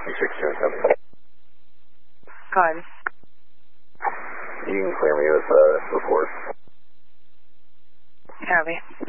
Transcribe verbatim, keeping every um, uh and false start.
six two seven. Go ahead. You can clear me with uh, report. Copy.